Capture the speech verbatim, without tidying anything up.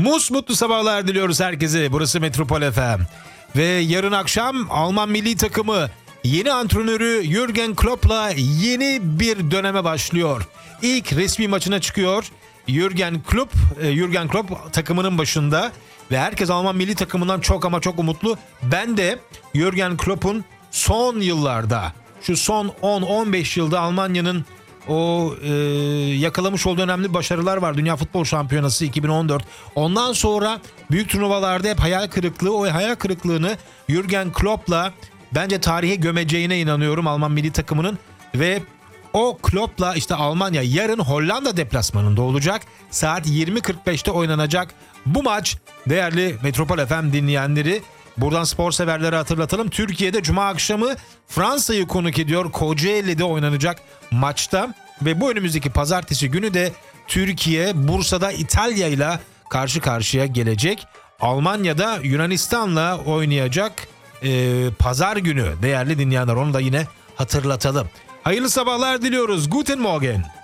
Musmutlu sabahlar diliyoruz herkese. Burası Metropol F M. Ve yarın akşam Alman milli takımı yeni antrenörü Jürgen Klopp'la yeni bir döneme başlıyor. İlk resmi maçına çıkıyor. Jürgen Klopp, Jürgen Klopp takımının başında ve herkes Alman milli takımından çok ama çok umutlu. Ben de Jürgen Klopp'un son yıllarda, şu son on on beş yılda Almanya'nın o e, yakalamış olduğu önemli başarılar var. Dünya Futbol Şampiyonası iki bin on dört. Ondan sonra büyük turnuvalarda hep hayal kırıklığı. O hayal kırıklığını Jürgen Klopp'la bence tarihe gömeceğine inanıyorum Alman milli takımının. Ve o Klopp'la işte Almanya yarın Hollanda deplasmanında olacak. Saat yirmi kırk beşte oynanacak bu maç. Değerli Metropol F M dinleyenleri, buradan spor severlere hatırlatalım. Türkiye'de Cuma akşamı Fransa'yı konuk ediyor. Kocaeli'de oynanacak maçta. Ve bu önümüzdeki pazartesi günü de Türkiye Bursa'da İtalya ile karşı karşıya gelecek. Almanya'da Yunanistan'la oynayacak ee, pazar günü değerli dinleyenler, onu da yine hatırlatalım. Hayırlı sabahlar diliyoruz. Guten Morgen.